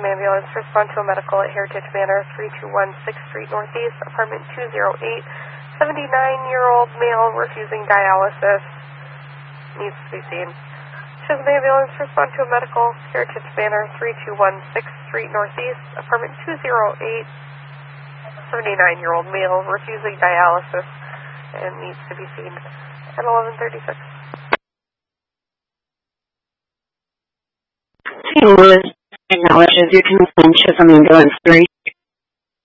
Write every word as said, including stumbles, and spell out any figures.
ambulance, respond to a medical at Heritage Manor, three two one sixth Street Northeast, apartment two oh eight, seventy-nine-year-old male refusing dialysis, needs to be seen. Chisholm ambulance, respond to a medical, Heritage Manor, three two one sixth Street Northeast, apartment two oh eight, seventy-nine-year-old male refusing dialysis and needs to be seen at eleven thirty-six. Saint Louis acknowledges you can send Chisholm ambulance three